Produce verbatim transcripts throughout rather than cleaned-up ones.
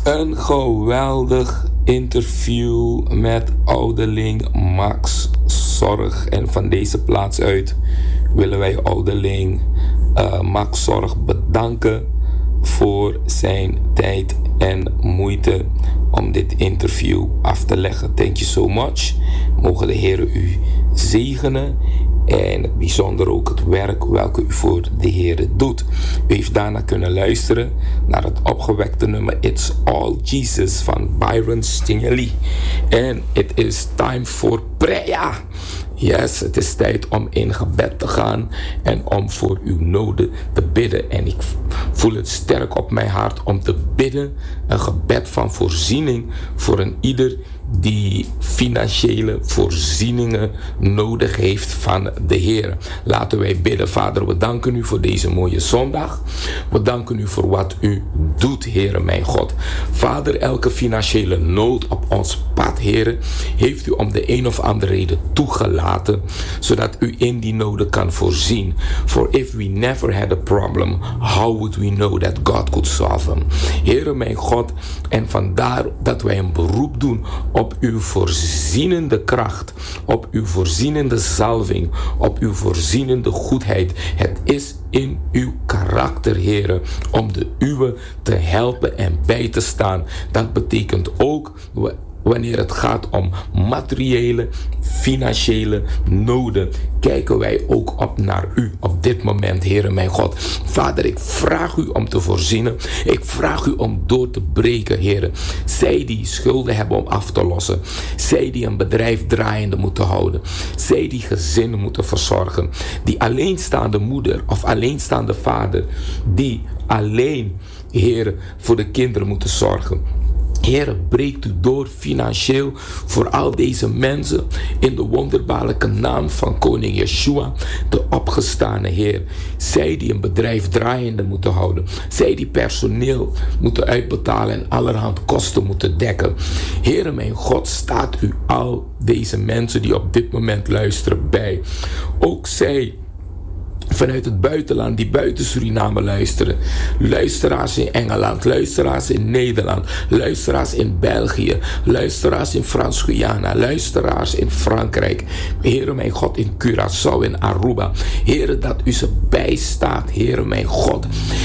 Een geweldig interview met ouderling Max Zorg. En van deze plaats uit willen wij ouderling uh, Max Zorg bedanken voor zijn tijd en moeite om dit interview af te leggen. Thank you so much. Mogen de Heer u zegenen. En het bijzonder ook het werk welke u voor de Heer doet. U heeft daarna kunnen luisteren naar het opgewekte nummer It's All Jesus van Byron Stingley. En it is time for prayer. Yes, het is tijd om in gebed te gaan en om voor uw noden te bidden. En ik voel het sterk op mijn hart om te bidden. Een gebed van voorziening voor een ieder die financiële voorzieningen nodig heeft van de Heer. Laten wij bidden. Vader, we danken u voor deze mooie zondag. We danken u voor wat u doet, Heer mijn God. Vader, elke financiële nood op ons pad, Heer, heeft u om de een of andere reden toegelaten, zodat u in die noden kan voorzien. For if we never had a problem, how would we know that God could solve them? Heer mijn God, en vandaar dat wij een beroep doen op uw voorzienende kracht, op uw voorzienende zalving, op uw voorzienende goedheid. Het is in uw karakter, Heer, om de uwe te helpen en bij te staan. Dat betekent ook wanneer het gaat om materiële, financiële noden, kijken wij ook op naar u op dit moment, Heere mijn God. Vader, ik vraag u om te voorzien. Ik vraag u om door te breken, Heere. Zij die schulden hebben om af te lossen. Zij die een bedrijf draaiende moeten houden. Zij die gezinnen moeten verzorgen. Die alleenstaande moeder of alleenstaande vader, die alleen, Heere, voor de kinderen moeten zorgen. Heer, breekt u door financieel voor al deze mensen in de wonderbaarlijke naam van koning Yeshua, de opgestane Heer. Zij die een bedrijf draaiende moeten houden. Zij die personeel moeten uitbetalen en allerhand kosten moeten dekken. Heer, mijn God, staat u al deze mensen die op dit moment luisteren bij. Ook zij vanuit het buitenland die buiten Suriname luisteren. Luisteraars in Engeland, luisteraars in Nederland, luisteraars in België, luisteraars in Frans-Guyana, luisteraars in Frankrijk. Heere mijn God, in Curaçao en Aruba. Heere, dat u ze bijstaat, Heere mijn God.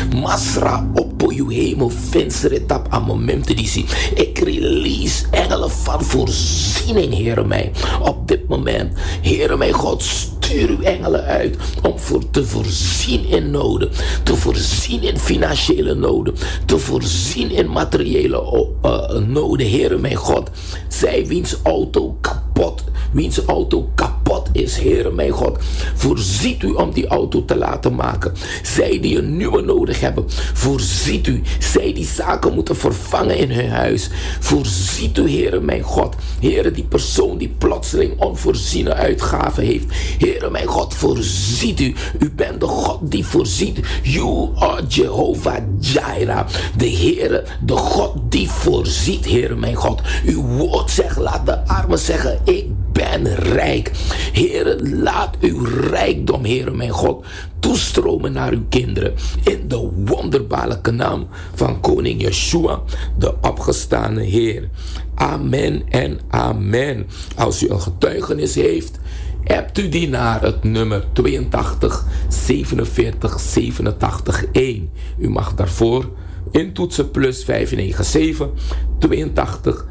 Masra op uw hemel, vensteret op aan momenten die zien. Ik release engelen van voorziening, Heere mij. Op dit moment, Heere mijn God, stuur uw engelen uit om voor te voorzien in noden, te voorzien in financiële noden, te voorzien in materiële uh, noden, Heere mijn God. Zij wiens auto kapot, wiens auto kapot is, Heere mijn God, voorziet u om die auto te laten maken. Zij die een nieuwe nodig hebben, voorziet u. Zij die zaken moeten vervangen in hun huis, voorziet u, Heere mijn God. Heere, die persoon die plotseling onvoorziene uitgaven heeft, Heere mijn God, voorziet u. U bent de God die voorziet. You are Jehovah Jireh. De Heere, de God die voorziet, Heere mijn God. Uw woord zegt, laat de armen zeggen, ik ben rijk. Heere, laat uw rijkdom, Heere mijn God, toestromen naar uw kinderen. In de wonderbaarlijke naam van koning Yeshua, de opgestane Heer. Amen en amen. Als u een getuigenis heeft, hebt u die naar het nummer tweeëntachtig zevenenveertig zevenentachtig één. U mag daarvoor intoetsen plus vijf negen zeven tweeëntachtig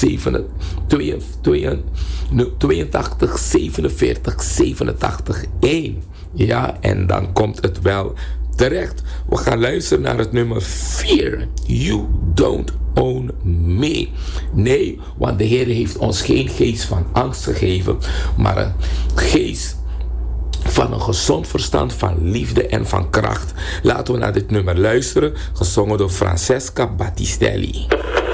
zevenenveertig zevenentachtig één. Ja, en dan komt het wel terecht. We gaan luisteren naar het nummer Fear You Don't Own Me. Nee, want de Heer heeft ons geen geest van angst gegeven, maar een geest van een gezond verstand, van liefde en van kracht. Laten we naar dit nummer luisteren, gezongen door Francesca Battistelli.